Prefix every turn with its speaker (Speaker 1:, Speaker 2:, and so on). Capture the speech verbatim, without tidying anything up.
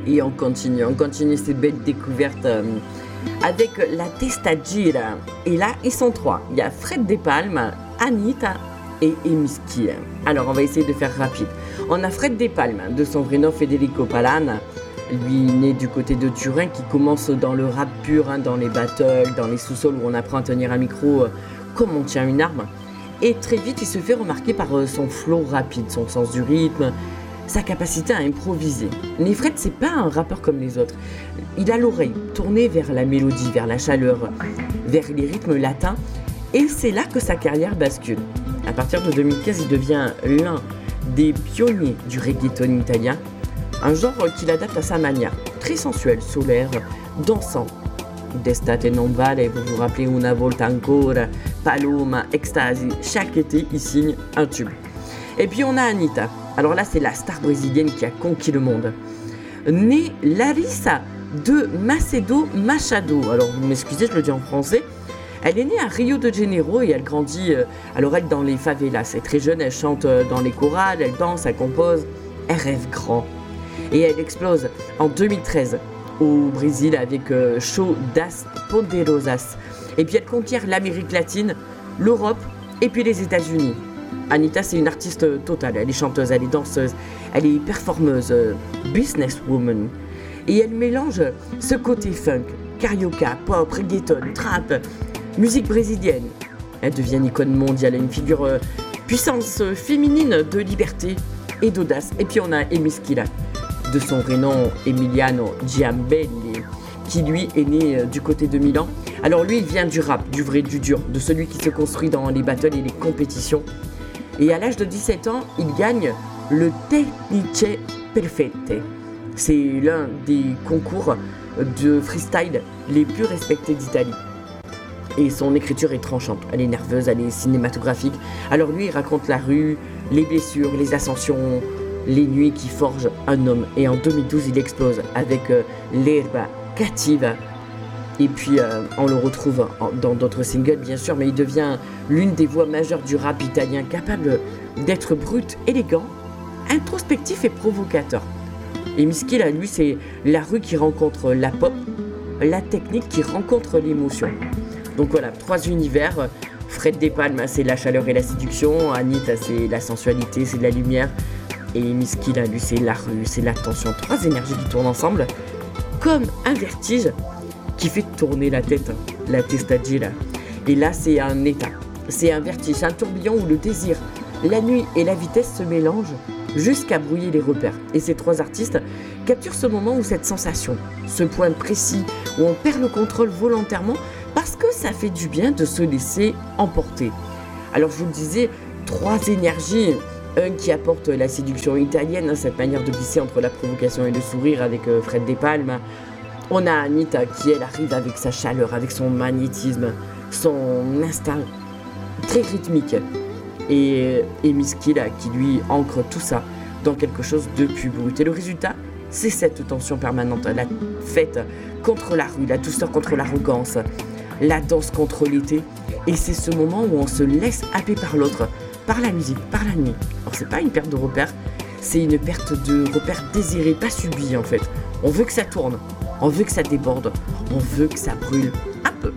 Speaker 1: Et on continue, on continue ces belles découvertes euh, avec la Testa Gira. Et là, ils sont trois. Il y a Fred De Palma, Anita et Emiski. Alors, on va essayer de faire rapide. On a Fred De Palma, de son vrai nom Federico Palan. Lui, né du côté de Turin, qui commence dans le rap pur, hein, dans les battles, dans les sous-sols où on apprend à tenir un micro euh, comme on tient une arme. Et très vite, il se fait remarquer par euh, son flow rapide, son sens du rythme, sa capacité à improviser. Mais Fred, c'est pas un rappeur comme les autres. Il a l'oreille tournée vers la mélodie, vers la chaleur, vers les rythmes latins. Et c'est là que sa carrière bascule. À partir de deux mille quinze, il devient l'un des pionniers du reggaeton italien. Un genre qu'il adapte à sa manière, très sensuel, solaire, dansant. D'estate non vale, vous vous rappelez Una volta ancora, Paloma, Ecstasy, chaque été il signe un tube. Et puis on a Anita, alors là c'est la star brésilienne qui a conquis le monde. Née Larissa de Macedo Machado, alors vous m'excusez je le dis en français, elle est née à Rio de Janeiro et elle grandit euh, à l'oreille dans les favelas. Elle est très jeune, elle chante dans les chorales, elle danse, elle compose, elle rêve grand. Et elle explose en deux mille treize au Brésil avec euh, Show das Poderosas. Et puis elle conquiert l'Amérique latine, l'Europe et puis les États-Unis. Anita, c'est une artiste totale. Elle est chanteuse, elle est danseuse, elle est performeuse, euh, businesswoman. Et elle mélange ce côté funk, carioca, pop, reggaeton, trap, musique brésilienne. Elle devient une icône mondiale, une figure euh, puissance euh, féminine de liberté et d'audace. Et puis on a Emiski là, de son vrai nom Emiliano Giambelli, qui lui est né euh, du côté de Milan. Alors lui, il vient du rap, du vrai, du dur, de celui qui se construit dans les battles et les compétitions. Et à l'âge de dix-sept ans, il gagne le Tecnice Perfette. C'est l'un des concours de freestyle les plus respectés d'Italie. Et son écriture est tranchante, elle est nerveuse, elle est cinématographique. Alors lui, il raconte la rue, les blessures, les ascensions, les nuits qui forgent un homme. Et en deux mille douze, il explose avec euh, L'Erba Cattiva. Et puis, euh, on le retrouve en, dans d'autres singles, bien sûr, mais il devient l'une des voix majeures du rap italien, capable d'être brut, élégant, introspectif et provocateur. Et Emiski, là, lui, c'est la rue qui rencontre la pop, la technique qui rencontre l'émotion. Donc voilà, trois univers. Fred De Palma, c'est la chaleur et la séduction. Anita, c'est la sensualité, c'est de la lumière. Et Emiski, là, lui, c'est la rue, c'est la tension. Trois énergies qui tournent ensemble, comme un vertige qui fait tourner la tête, la Testa Gira. Et là, c'est un état, c'est un vertige, un tourbillon où le désir, la nuit et la vitesse se mélangent jusqu'à brouiller les repères. Et ces trois artistes capturent ce moment où cette sensation, ce point précis où on perd le contrôle volontairement parce que ça fait du bien de se laisser emporter. Alors je vous le disais, trois énergies. Un qui apporte la séduction italienne, cette manière de glisser entre la provocation et le sourire avec euh, Fred De Palma. On a Anita qui, elle, arrive avec sa chaleur, avec son magnétisme, son instinct très rythmique. Et Emiski, là, qui lui ancre tout ça dans quelque chose de plus brut. Et le résultat, c'est cette tension permanente, la fête contre la rue, la douceur contre l'arrogance, la danse contre l'été. Et c'est ce moment où on se laisse happer par l'autre, par la musique, par la nuit. Alors c'est pas une perte de repère, c'est une perte de repère désirée, pas subie en fait. On veut que ça tourne, on veut que ça déborde, on veut que ça brûle